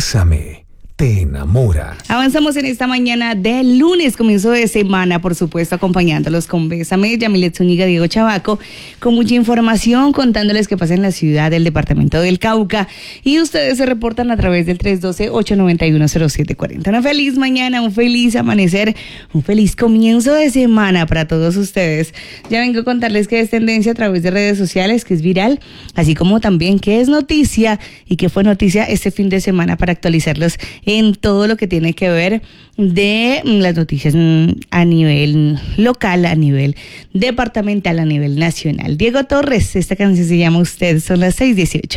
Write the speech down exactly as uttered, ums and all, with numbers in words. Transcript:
Bésame, te enamora. Avanzamos en esta mañana de lunes, comienzo de semana, por supuesto, acompañándolos con Bésame, Yamilet Zúñiga, Diego Chabaco, con mucha información, contándoles qué pasa en la ciudad del departamento del Cauca, y ustedes se reportan a través del tres uno dos, ocho nueve uno, cero siete cuatro cero. Una feliz mañana, un feliz amanecer, un feliz comienzo de semana para todos ustedes. Ya vengo a contarles qué es tendencia a través de redes sociales, que es viral, así como también qué es noticia y qué fue noticia este fin de semana para actualizarlos en todo lo que tiene que ver de las noticias a nivel local, a nivel departamental, a nivel nacional. Diego Torres, esta canción se llama Usted, son las seis dieciocho.